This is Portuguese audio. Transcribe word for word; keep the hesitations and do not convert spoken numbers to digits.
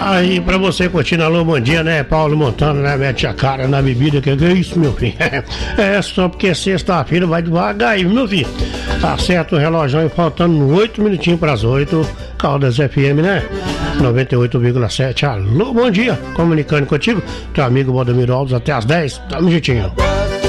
Aí, pra você curtir na Alô, bom dia, né? Paulo Montano, né? Mete a cara na bebida, que é isso, meu filho? É só porque sexta-feira vai devagar aí, meu filho. Acerta o relógio aí, faltando oito minutinhos pras oito. Caldas F M, né? noventa e oito vírgula sete. Alô, bom dia. Comunicando contigo, teu amigo Valdomiro Alves, até as dez. Tamo juntinho.